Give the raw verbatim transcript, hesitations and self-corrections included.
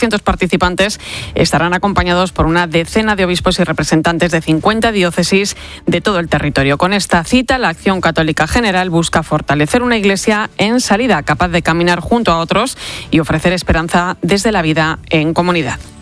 doscientos participantes estarán acompañados por una decena de obispos y representantes de cincuenta diócesis de todo el territorio. Con esta cita, la Acción Católica General busca fortalecer una iglesia en salida, capaz de caminar junto a otros y ofrecer esperanza desde la vida en comunidad.